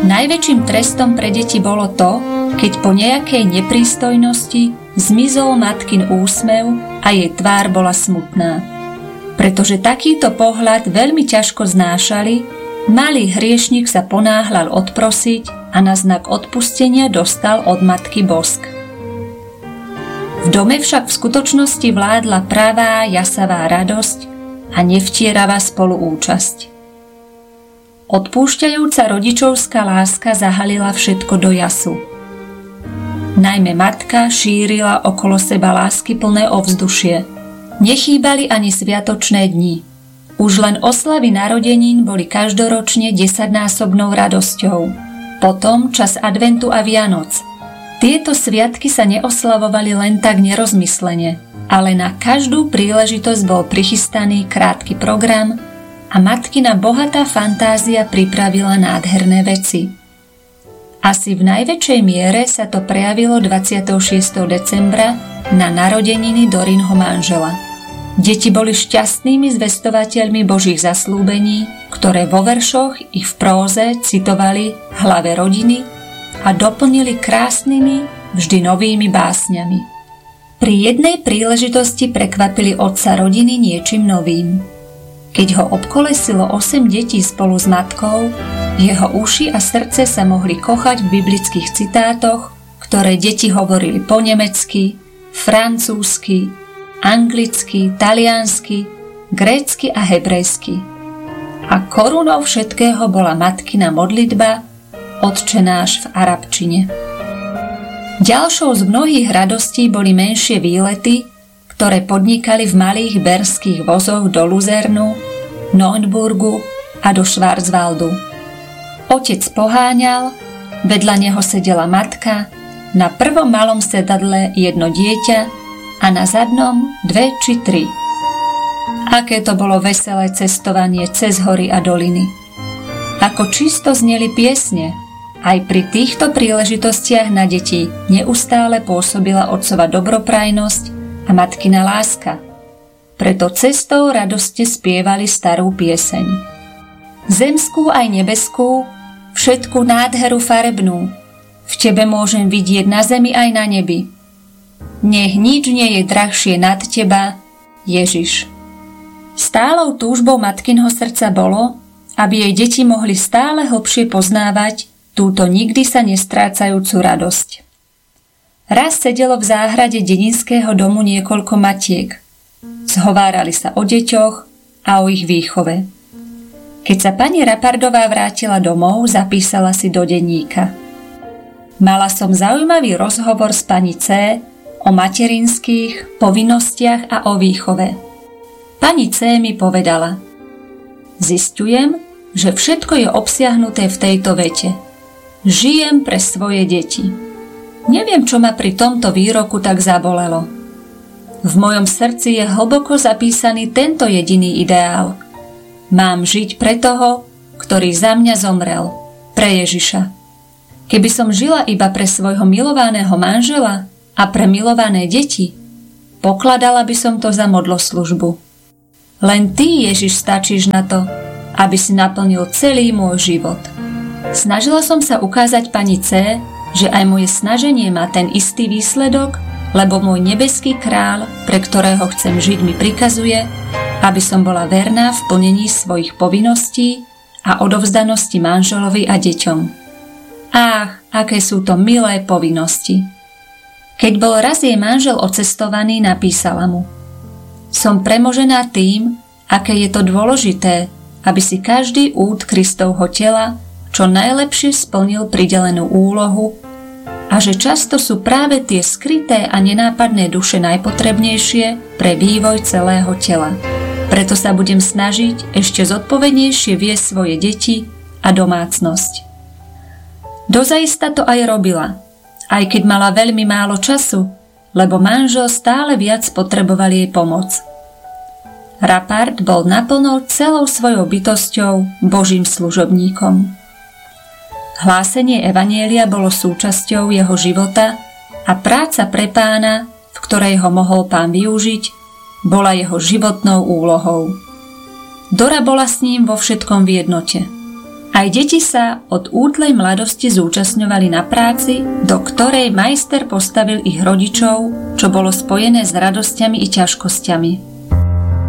Najväčším trestom pre deti bolo to, keď po nejakej neprístojnosti zmizol matkin úsmev a jej tvár bola smutná. Pretože takýto pohľad veľmi ťažko znášali, malý hriešnik sa ponáhľal odprosiť a na znak odpustenia dostal od matky bosk. V dome však v skutočnosti vládla pravá jasavá radosť a nevtieravá spoluúčasť. Odpúšťajúca rodičovská láska zahalila všetko do jasu. Najmä matka šírila okolo seba láskyplné ovzdušie. Nechýbali ani sviatočné dni. Už len oslavy narodenín boli každoročne 10-násobnou radosťou. Potom čas adventu a Vianoc. Tieto sviatky sa neoslavovali len tak nerozmyslene, ale na každú príležitosť bol prichystaný krátky program a matkina bohatá fantázia pripravila nádherné veci. Asi v najväčšej miere sa to prejavilo 26. decembra na narodeniny Dorinho manžela. Deti boli šťastnými zvestovateľmi Božích zaslúbení, ktoré vo veršoch i v próze citovali hlave rodiny a doplnili krásnymi, vždy novými básňami. Pri jednej príležitosti prekvapili otca rodiny niečím novým. Keď ho obkolesilo 8 detí spolu s matkou, jeho uši a srdce sa mohli kochať v biblických citátoch, ktoré deti hovorili po nemecky, francúzsky, anglicky, taliansky, grécky a hebrejsky. A korunou všetkého bola matkina modlitba Otče náš v arabčine. Ďalšou z mnohých radostí boli menšie výlety, ktoré podnikali v malých berských vozoch do Luzernu, Neuenburgu a do Schwarzwaldu. Otec poháňal, vedľa neho sedela matka, na prvom malom sedadle jedno dieťa a na zadnom 2 či 3. Aké to bolo veselé cestovanie cez hory a doliny. Ako čisto zneli piesne, aj pri týchto príležitostiach na deti neustále pôsobila otcova dobroprajnosť a matkina láska. Preto cestou radostne spievali starú pieseň. Zemskú aj nebeskú, všetku nádheru farebnú, v tebe môžem vidieť na zemi aj na nebi. Nech nič nie je drahšie nad teba, Ježiš. Stálou túžbou matkinho srdca bolo, aby jej deti mohli stále hlbšie poznávať túto nikdy sa nestrácajúcu radosť. Raz sedelo v záhrade dedinského domu niekoľko matiek. Zhovárali sa o deťoch a o ich výchove. Keď sa pani Rapardová vrátila domov, zapísala si do denníka. Mala som zaujímavý rozhovor s pani C. o materinských povinnostiach a o výchove. Pani C. mi povedala: Zisťujem, že všetko je obsiahnuté v tejto vete. Žijem pre svoje deti. Neviem, čo ma pri tomto výroku tak zabolelo. V mojom srdci je hlboko zapísaný tento jediný ideál. Mám žiť pre toho, ktorý za mňa zomrel, pre Ježiša. Keby som žila iba pre svojho milovaného manžela a pre milované deti, pokladala by som to za modloslužbu. Len ty, Ježiš, stačíš na to, aby si naplnil celý môj život. Snažila som sa ukázať pani C., že aj moje snaženie má ten istý výsledok, lebo môj nebeský kráľ, pre ktorého chcem žiť, mi prikazuje, aby som bola verná v plnení svojich povinností a odovzdanosti manželovi a deťom. Ach, aké sú to milé povinnosti. Keď bol raz jej manžel odcestovaný, napísala mu: Som premožená tým, aké je to dôležité, aby si každý úd Kristovho tela čo najlepšie splnil pridelenú úlohu a že často sú práve tie skryté a nenápadné duše najpotrebnejšie pre vývoj celého tela. Preto sa budem snažiť ešte zodpovednejšie viesť svoje deti a domácnosť. Dozaista to aj robila, aj keď mala veľmi málo času, lebo manžel stále viac potreboval jej pomoc. Rapard bol naplno celou svojou bytosťou Božím služobníkom. Hlásenie evanjelia bolo súčasťou jeho života a práca pre Pána, v ktorej ho mohol Pán využiť, bola jeho životnou úlohou. Dora bola s ním vo všetkom v jednote. Aj deti sa od útlej mladosti zúčastňovali na práci, do ktorej majster postavil ich rodičov, čo bolo spojené s radosťami i ťažkosťami.